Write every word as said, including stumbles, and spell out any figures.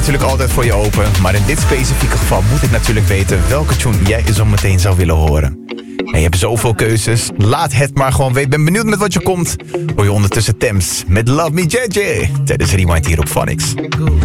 Natuurlijk altijd voor je open, maar in dit specifieke geval moet ik natuurlijk weten welke tune jij zo meteen zou willen horen. En je hebt zoveel keuzes, laat het maar gewoon weten. Ben benieuwd met wat je komt. Hoor je ondertussen Thames met Love Me J J tijdens Rewind hier op Phonics.